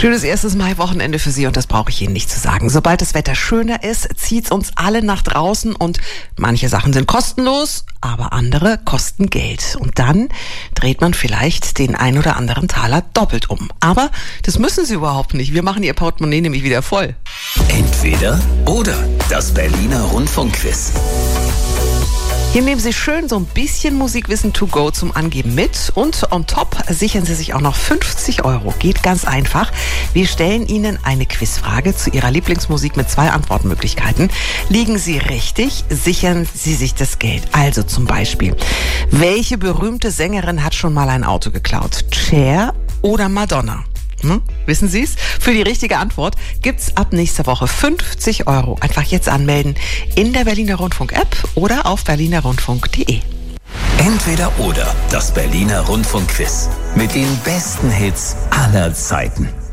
Schönes erstes Mai-Wochenende für Sie und das brauche ich Ihnen nicht zu sagen. Sobald das Wetter schöner ist, zieht's uns alle nach draußen und manche Sachen sind kostenlos, aber andere kosten Geld. Und dann dreht man vielleicht den ein oder anderen Taler doppelt um. Aber das müssen Sie überhaupt nicht. Wir machen Ihr Portemonnaie nämlich wieder voll. Entweder oder. Das Berliner Rundfunkquiz. Hier nehmen Sie schön so ein bisschen Musikwissen to go zum Angeben mit und on top sichern Sie sich auch noch 50 €. Geht ganz einfach. Wir stellen Ihnen eine Quizfrage zu Ihrer Lieblingsmusik mit 2 Antwortmöglichkeiten. Liegen Sie richtig, sichern Sie sich das Geld. Also zum Beispiel, welche berühmte Sängerin hat schon mal ein Auto geklaut? Cher oder Madonna? Wissen Sie es? Für die richtige Antwort gibt's ab nächster Woche 50 €. Einfach jetzt anmelden in der Berliner Rundfunk-App oder auf berlinerrundfunk.de. Entweder oder. Das Berliner Rundfunkquiz. Mit den besten Hits aller Zeiten.